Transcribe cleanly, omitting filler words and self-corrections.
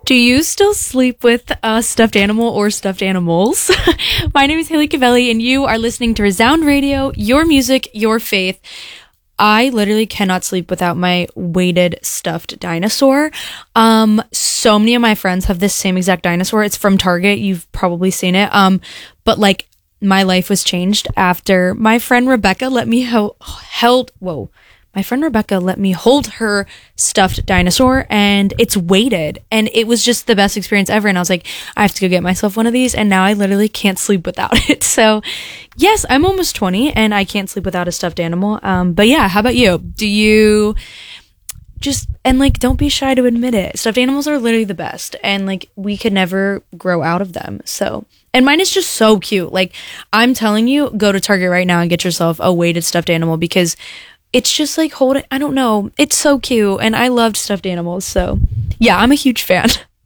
Do you still sleep with a stuffed animal or stuffed animals? My name is Haley Cavelli, and you are listening to Resound Radio, your music, your faith. I literally cannot sleep without my weighted stuffed dinosaur. So many of my friends have this same exact dinosaur. It's from Target. You've probably seen it. But like my life was changed after my friend Rebecca let me let me hold her stuffed dinosaur, and it's weighted, and it was just the best experience ever. And I was like, I have to go get myself one of these, and now I literally can't sleep without it. So yes, I'm almost 20 and I can't sleep without a stuffed animal. But yeah, how about you? Do you don't be shy to admit it. Stuffed animals are literally the best, and like we could never grow out of them. So, and mine is just so cute. Like, I'm telling you, go to Target right now and get yourself a weighted stuffed animal, because it's just like I don't know. It's so cute, and I loved stuffed animals. So yeah, I'm a huge fan.